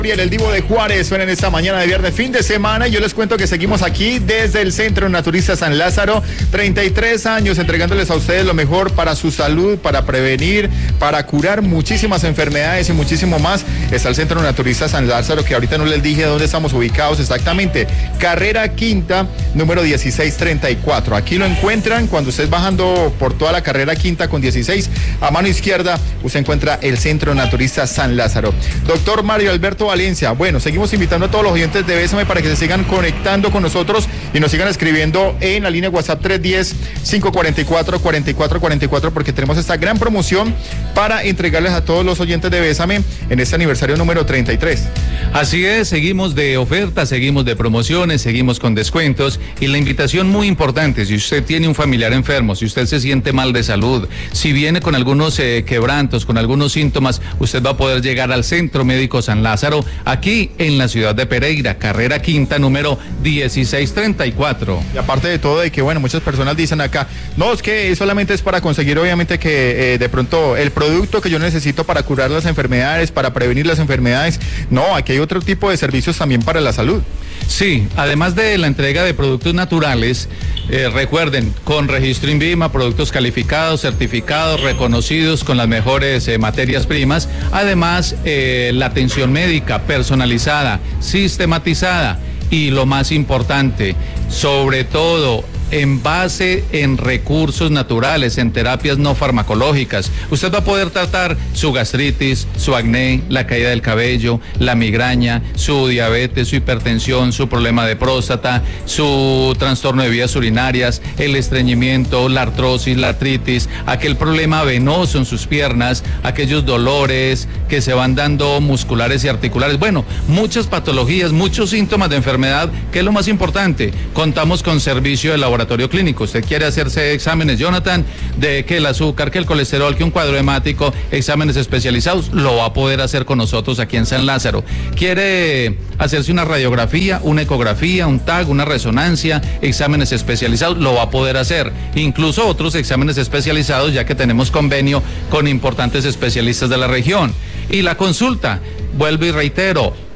El Divo de Juárez suena en esta mañana de viernes, fin de semana, y yo les cuento que seguimos aquí desde el Centro Naturista San Lázaro, 33 años entregándoles a ustedes lo mejor para su salud, para prevenir, para curar muchísimas enfermedades y muchísimo más. Está el Centro Naturista San Lázaro, que ahorita no les dije dónde estamos ubicados exactamente, carrera quinta, número 1634. Aquí lo encuentran cuando usted bajando por toda la carrera quinta con 16, a mano izquierda usted encuentra el Centro Naturista San Lázaro. Doctor Mario Alberto Valencia. Bueno, seguimos invitando a todos los oyentes de Bésame para que se sigan conectando con nosotros y nos sigan escribiendo en la línea WhatsApp 310-544-4444, porque tenemos esta gran promoción para entregarles a todos los oyentes de Bésame en este aniversario número 33. Así es, seguimos de ofertas, seguimos de promociones, seguimos con descuentos, y la invitación muy importante: si usted tiene un familiar enfermo, si usted se siente mal de salud, si viene con algunos quebrantos, con algunos síntomas, usted va a poder llegar al Centro Médico San Lázaro, aquí en la ciudad de Pereira, carrera quinta, número 1634. Y aparte de todo, de que bueno, muchas personas dicen acá, no, es que solamente es para conseguir obviamente que de pronto el producto que yo necesito para curar las enfermedades, para prevenir las enfermedades. No, aquí hay otro tipo de servicios también para la salud. Sí, además de la entrega de productos naturales, recuerden, con registro INVIMA, productos calificados, certificados, reconocidos con las mejores materias primas. Además, la atención médica personalizada, sistematizada, y lo más importante, sobre todo, en base en recursos naturales, en terapias no farmacológicas. Usted va a poder tratar su gastritis, su acné, la caída del cabello, la migraña, su diabetes, su hipertensión, su problema de próstata, su trastorno de vías urinarias, el estreñimiento, la artrosis, la artritis, aquel problema venoso en sus piernas, aquellos dolores que se van dando musculares y articulares. Bueno, muchas patologías, muchos síntomas de enfermedad, que es lo más importante. Contamos con servicio de laboratorio clínico. Usted quiere hacerse exámenes, Jonathan, de que el azúcar, que el colesterol, que un cuadro hemático, exámenes especializados, lo va a poder hacer con nosotros aquí en San Lázaro. Quiere hacerse una radiografía, una ecografía, un TAC, una resonancia, exámenes especializados, lo va a poder hacer. Incluso otros exámenes especializados, ya que tenemos convenio con importantes especialistas de la región. Y la consulta, vuelvo y reitero,